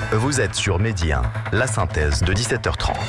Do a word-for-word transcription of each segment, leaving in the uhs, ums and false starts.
Vous êtes sur Midi un, la synthèse de dix-sept heures trente.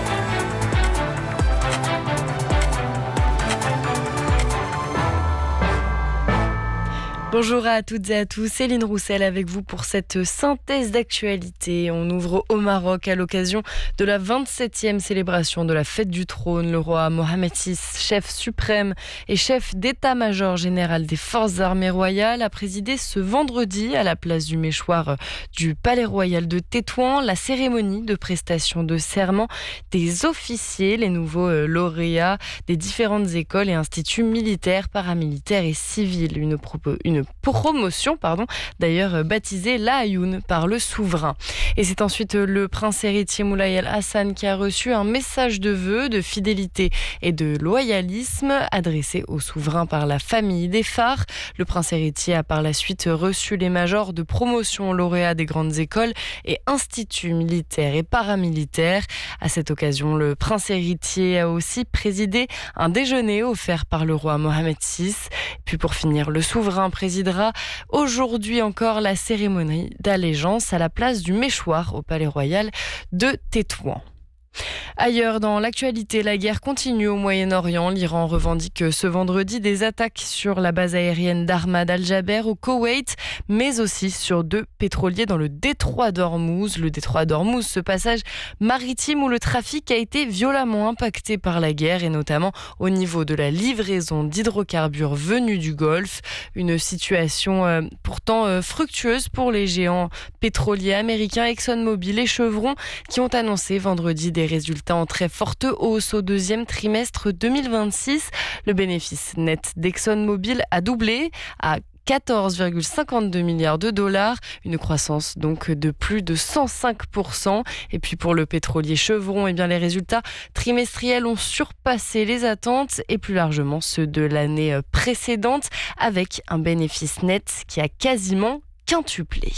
Bonjour à toutes et à tous, Céline Roussel avec vous pour cette synthèse d'actualité. On ouvre au Maroc à l'occasion de la vingt-septième célébration de la fête du trône. Le roi Mohamed six, chef suprême et chef d'état-major général des forces armées royales, a présidé ce vendredi à la place du Méchoir du Palais Royal de Tétouan la cérémonie de prestation de serment des officiers, les nouveaux lauréats des différentes écoles et instituts militaires, paramilitaires et civils. Une, propos, une promotion, pardon, d'ailleurs baptisée la Ayoun par le souverain. Et c'est ensuite le prince héritier Moulay El Hassan qui a reçu un message de vœux, de fidélité et de loyalisme adressé au souverain par la famille des phares. Le prince héritier a par la suite reçu les majors de promotion lauréats des grandes écoles et instituts militaires et paramilitaires. À cette occasion, le prince héritier a aussi présidé un déjeuner offert par le roi Mohamed six. Puis pour finir, le souverain présidera aujourd'hui encore la cérémonie d'allégeance à la place du Méchoir au Palais Royal de Tétouan. Ailleurs dans l'actualité, la guerre continue au Moyen-Orient. L'Iran revendique ce vendredi des attaques sur la base aérienne d'Ahmad Al-Jaber au Koweït, mais aussi sur deux pétroliers dans le détroit d'Ormuz. Le détroit d'Ormuz, ce passage maritime où le trafic a été violemment impacté par la guerre et notamment au niveau de la livraison d'hydrocarbures venus du Golfe. Une situation euh, pourtant euh, fructueuse pour les géants pétroliers américains ExxonMobil et Chevron qui ont annoncé vendredi des résultats en très forte hausse au deuxième trimestre deux mille vingt-six. Le bénéfice net d'ExxonMobil a doublé à quatorze virgule cinquante-deux milliards de dollars, une croissance donc de plus de cent cinq pour cent. Et puis pour le pétrolier Chevron, eh bien les résultats trimestriels ont surpassé les attentes et plus largement ceux de l'année précédente avec un bénéfice net qui a quasiment quintuplé.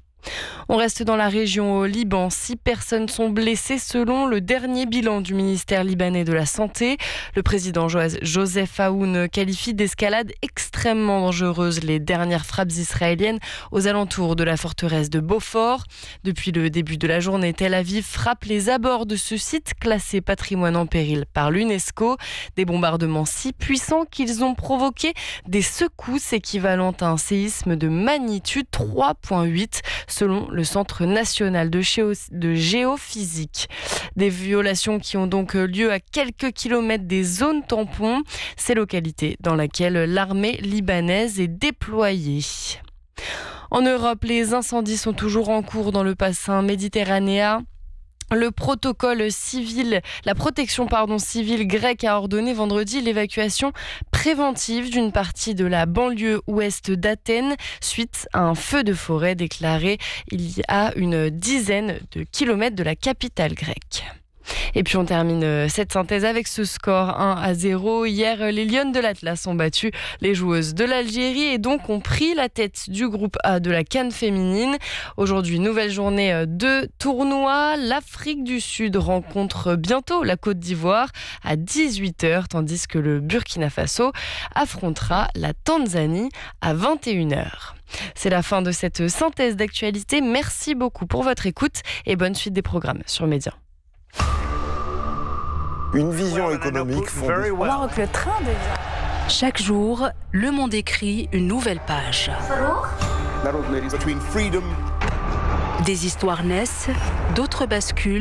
On reste dans la région au Liban. Six personnes sont blessées selon le dernier bilan du ministère libanais de la Santé. Le président Joseph Aoun qualifie d'escalade extrêmement dangereuse les dernières frappes israéliennes aux alentours de la forteresse de Beaufort. Depuis le début de la journée, Tel Aviv frappe les abords de ce site classé patrimoine en péril par l'UNESCO. Des bombardements si puissants qu'ils ont provoqué des secousses équivalentes à un séisme de magnitude trois virgule huit selon le Centre national de, géo- de géophysique. Des violations qui ont donc lieu à quelques kilomètres des zones tampons, ces localités dans lesquelles l'armée libanaise est déployée. En Europe, les incendies sont toujours en cours dans le bassin méditerranéen. Le protocole civil, la protection pardon, civile grecque a ordonné vendredi l'évacuation préventive d'une partie de la banlieue ouest d'Athènes suite à un feu de forêt déclaré il y a une dizaine de kilomètres de la capitale grecque. Et puis on termine cette synthèse avec ce score un à zéro. Hier, les Lionnes de l'Atlas ont battu les joueuses de l'Algérie et donc ont pris la tête du groupe A de la CAN féminine. Aujourd'hui, nouvelle journée de tournoi. L'Afrique du Sud rencontre bientôt la Côte d'Ivoire à dix-huit heures, tandis que le Burkina Faso affrontera la Tanzanie à vingt et une heures. C'est la fin de cette synthèse d'actualité. Merci beaucoup pour votre écoute et bonne suite des programmes sur Média. Une vision économique fondée. Au Maroc, le train déjà. Chaque jour, Le Monde écrit une nouvelle page. Des histoires naissent, d'autres basculent.